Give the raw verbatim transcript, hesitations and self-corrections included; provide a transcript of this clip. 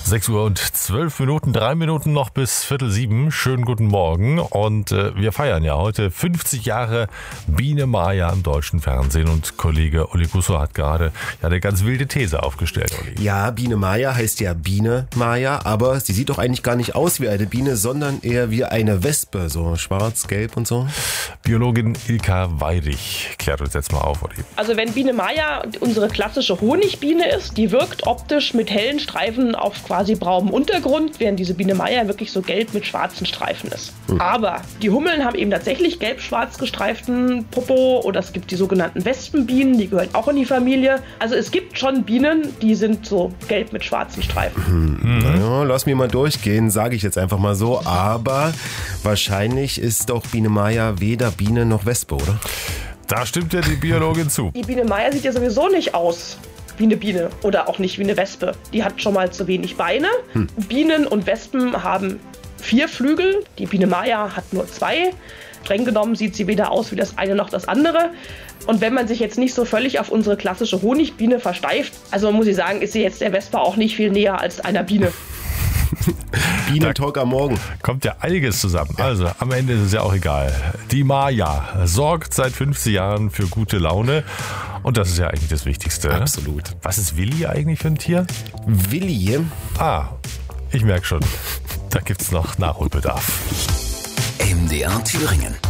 sechs Uhr und zwölf Minuten, drei Minuten noch bis Viertel sieben. Schönen guten Morgen. Und äh, wir feiern ja heute fünfzig Jahre Biene Maya im deutschen Fernsehen. Und Kollege Uli Gusso hat gerade ja eine ganz wilde These aufgestellt, Uli. Ja, Biene Maya heißt ja Biene Maya, aber sie sieht doch eigentlich gar nicht aus wie eine Biene, sondern eher wie eine Wespe, so schwarz, gelb und so. Biologin Ilka Weidig klärt uns jetzt mal auf, Uli. Also wenn Biene Maya unsere klassische Honigbiene ist, die wirkt optisch mit hellen Streifen auf quasi braunem Untergrund, während diese Biene Maya wirklich so gelb mit schwarzen Streifen ist. Hm. Aber die Hummeln haben eben tatsächlich gelb-schwarz gestreiften Popo, oder es gibt die sogenannten Wespenbienen, die gehören auch in die Familie. Also es gibt schon Bienen, die sind so gelb mit schwarzen Streifen. Hm. Mhm. Naja, lass mich mal durchgehen, sage ich jetzt einfach mal so. Aber wahrscheinlich ist doch Biene Maya weder Biene noch Wespe, oder? Da stimmt ja die Biologin zu. Die Biene Maya sieht ja sowieso nicht aus wie eine Biene oder auch nicht wie eine Wespe. Die hat schon mal zu wenig Beine. Hm. Bienen und Wespen haben vier Flügel. Die Biene Maya hat nur zwei. Streng genommen sieht sie weder aus wie das eine noch das andere. Und wenn man sich jetzt nicht so völlig auf unsere klassische Honigbiene versteift, also muss ich sagen, ist sie jetzt der Wespe auch nicht viel näher als einer Biene. Bienentalk am Morgen. Kommt ja einiges zusammen. Also am Ende ist es ja auch egal. Die Maya sorgt seit fünfzig Jahren für gute Laune. Und das ist ja eigentlich das Wichtigste. Absolut. Was ist Willi eigentlich für ein Tier? Willi? Ah, ich merke schon. Da gibt's noch Nachholbedarf. M D R Thüringen.